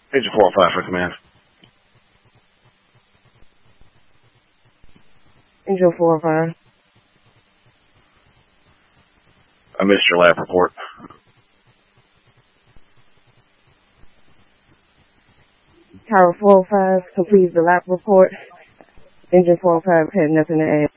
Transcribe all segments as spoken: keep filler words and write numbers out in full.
Agent four oh five for command. Angel four oh five. I missed your lab report. Tower four oh five completes the lab report. Engine four oh five had nothing to add.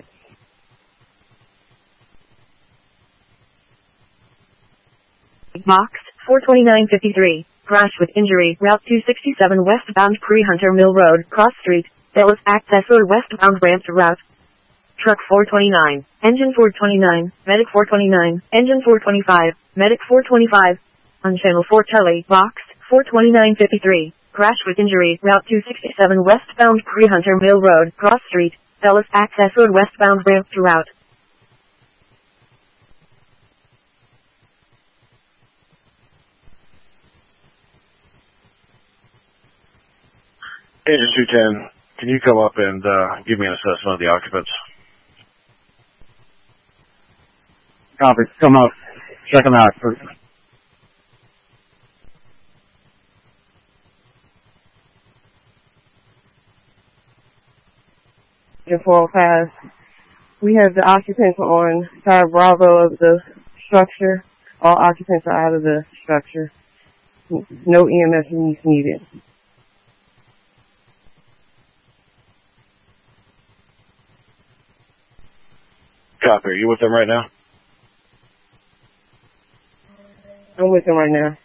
Box four twenty-nine fifty-three. Crash with injury. Route two sixty-seven westbound Pre-Hunter Mill Road. Cross Street. Dallas access or westbound ramp to route. Truck four twenty-nine. Engine four twenty-nine. Medic four twenty-nine. Engine four twenty-five. Medic four twenty-five. On channel four tele. Box four twenty-nine fifty-three. Crash with injury. Route two sixty-seven westbound Pre-Hunter Mill Road. Cross Street. Dallas access or westbound ramp to route. Agent two ten, can you come up and uh, give me an assessment of the occupants? Copy. Come up. Check them out first. Engine four oh five. We have the occupants on side Bravo of the structure. All occupants are out of the structure. No E M S needs needed. Copy. Are you with them right now? I'm with them right now.